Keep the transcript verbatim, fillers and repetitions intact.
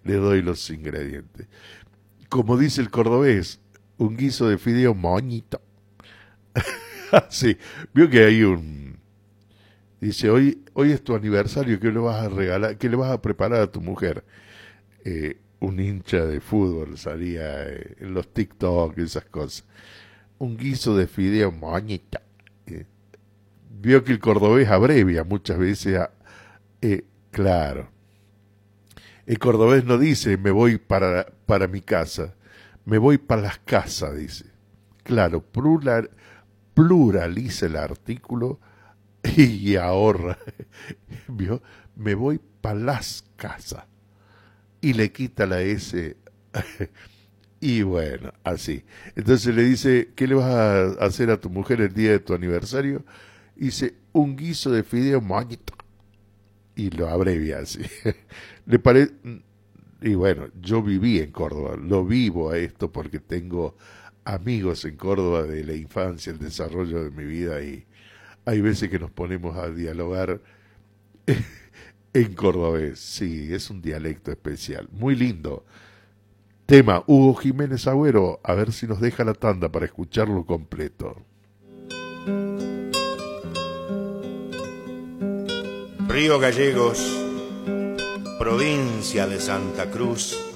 le doy los ingredientes. Como dice el cordobés, un guiso de fideo moñito. Sí, vio que hay un... Dice, hoy, hoy es tu aniversario, ¿qué le vas a regalar? ¿Qué le vas a preparar a tu mujer? Eh, un hincha de fútbol salía eh, en los TikTok y esas cosas. Un guiso de fideo moñito. Eh, vio que el cordobés abrevia muchas veces a... Eh, claro. El cordobés no dice, me voy para, para mi casa. Me voy para las casas, dice. Claro, plural, pluraliza el artículo y ahorra. ¿Vio? Me voy para las casas. Y le quita la S. Y bueno, así. Entonces le dice, ¿qué le vas a hacer a tu mujer el día de tu aniversario? Y dice, un guiso de fideo moñito. Y lo abrevia así. Le parece... Y bueno, yo viví en Córdoba, lo vivo a esto porque tengo amigos en Córdoba de la infancia, el desarrollo de mi vida, y hay veces que nos ponemos a dialogar en cordobés. Sí, es un dialecto especial, muy lindo. Tema, Hugo Jiménez Agüero, a ver si nos deja la tanda para escucharlo completo. Río Gallegos, provincia de Santa Cruz,